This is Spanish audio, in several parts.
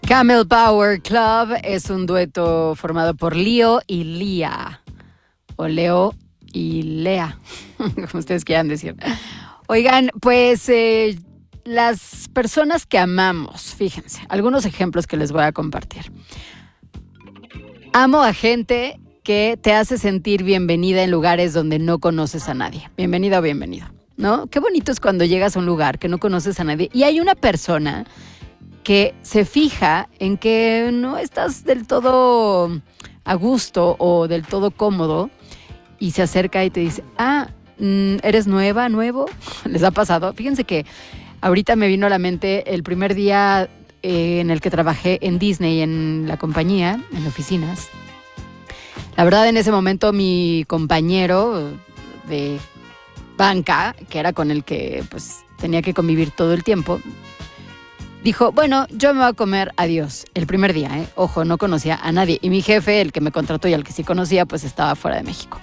Camel Power Club es un dueto formado por Leo y Lía, o Leo y Lea, como ustedes quieran decir. Oigan, pues las personas que amamos, fíjense, algunos ejemplos que les voy a compartir. Amo a gente que te hace sentir bienvenida en lugares donde no conoces a nadie. Bienvenida o bienvenido, ¿no? Qué bonito es cuando llegas a un lugar que no conoces a nadie y hay una persona que se fija en que no estás del todo a gusto o del todo cómodo y se acerca y te dice, ¿eres nuevo? ¿Les ha pasado? Fíjense que ahorita me vino a la mente el primer día en el que trabajé en Disney, en la compañía, en oficinas. La verdad, en ese momento mi compañero de banca, que era con el que pues tenía que convivir todo el tiempo, dijo, bueno, yo me voy a comer adiós el primer día, ¿eh? Ojo, no conocía a nadie. Y mi jefe, el que me contrató y al que sí conocía, pues estaba fuera de México.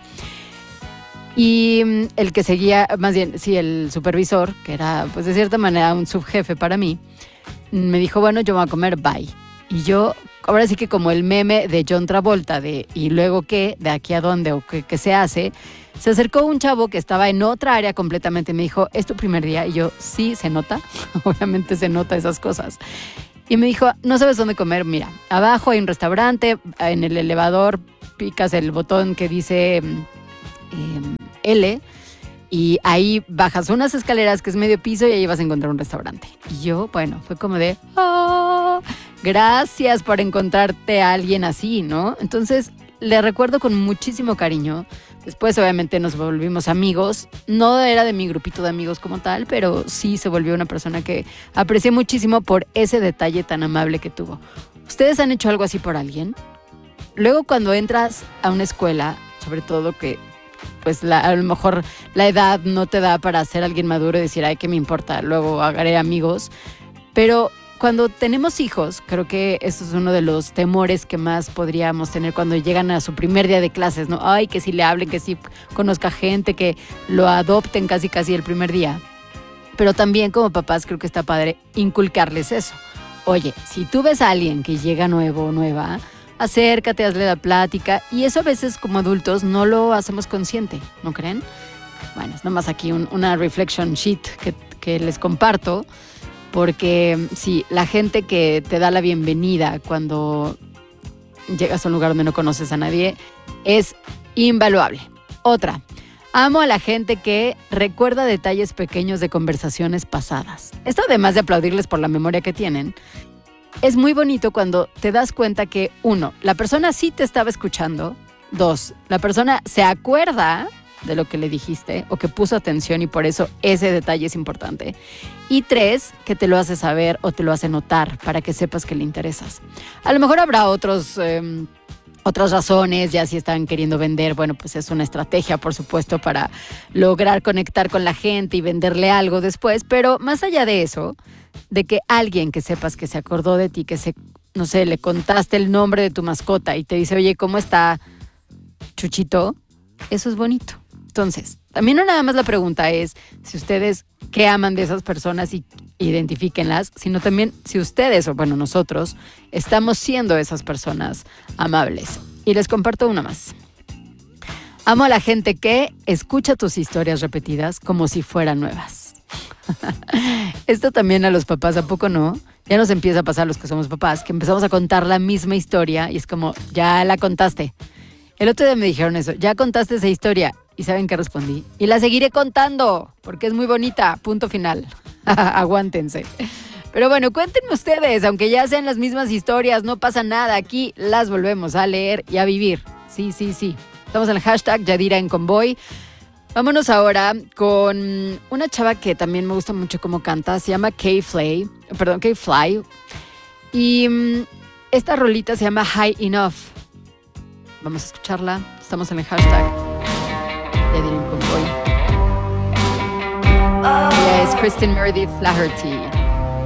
Y el que seguía, más bien, sí, el supervisor, que era, pues de cierta manera un subjefe para mí, me dijo, bueno, yo me voy a comer, bye. Y yo, ahora sí que como el meme de John Travolta, de ¿y luego qué? ¿De aquí a dónde? ¿O qué se hace? Se acercó un chavo que estaba en otra área completamente y me dijo, ¿es tu primer día? Y yo, sí, se nota. Obviamente se nota esas cosas. Y me dijo, ¿no sabes dónde comer? Mira, abajo hay un restaurante, en el elevador picas el botón que dice L y ahí bajas unas escaleras que es medio piso y ahí vas a encontrar un restaurante. Y yo, bueno, fue como de, gracias por encontrarte a alguien así, ¿no? Entonces, le recuerdo con muchísimo cariño. Después, obviamente, nos volvimos amigos. No era de mi grupito de amigos como tal, pero sí se volvió una persona que aprecié muchísimo por ese detalle tan amable que tuvo. ¿Ustedes han hecho algo así por alguien? Luego, cuando entras a una escuela, sobre todo que pues a lo mejor la edad no te da para ser alguien maduro y decir, ay, ¿qué me importa? Luego haré amigos. Pero cuando tenemos hijos, creo que eso es uno de los temores que más podríamos tener cuando llegan a su primer día de clases, ¿no? Ay, que si le hablen, que si conozca gente, que lo adopten casi el primer día. Pero también como papás creo que está padre inculcarles eso. Oye, si tú ves a alguien que llega nuevo o nueva, acércate, hazle la plática. Y eso a veces como adultos no lo hacemos consciente, ¿no creen? Bueno, es nomás aquí una reflection sheet que les comparto. Porque sí, la gente que te da la bienvenida cuando llegas a un lugar donde no conoces a nadie es invaluable. Otra, amo a la gente que recuerda detalles pequeños de conversaciones pasadas. Esto, además de aplaudirles por la memoria que tienen, es muy bonito cuando te das cuenta que, 1, la persona sí te estaba escuchando. 2, la persona se acuerda de lo que le dijiste o que puso atención y por eso ese detalle es importante. Y 3, que te lo hace saber o te lo hace notar para que sepas que le interesas. A lo mejor habrá otras razones, ya si están queriendo vender, bueno, pues es una estrategia, por supuesto, para lograr conectar con la gente y venderle algo después, pero más allá de eso, de que alguien que sepas que se acordó de ti, que no sé, le contaste el nombre de tu mascota y te dice, oye, ¿cómo está Chuchito? Eso es bonito. Entonces, también no nada más la pregunta es si ustedes qué aman de esas personas y identifíquenlas, sino también si ustedes, o bueno, nosotros, estamos siendo esas personas amables. Y les comparto una más. Amo a la gente que escucha tus historias repetidas como si fueran nuevas. Esto también a los papás, ¿a poco no? Ya nos empieza a pasar a los que somos papás, que empezamos a contar la misma historia y es como, ya la contaste. El otro día me dijeron eso, ya contaste esa historia. ¿Y saben qué respondí? Y la seguiré contando, porque es muy bonita, punto final. Aguántense. Pero bueno, cuéntenme ustedes, aunque ya sean las mismas historias, no pasa nada. Aquí las volvemos a leer y a vivir. Sí. Estamos en el hashtag Yadira en Convoy. Vámonos ahora con una chava que también me gusta mucho cómo canta. Se llama K-Fly. Y esta rolita se llama High Enough. Vamos a escucharla. Estamos en el hashtag Yadira en Convoy. Ella es Kristen Meredith Flaherty.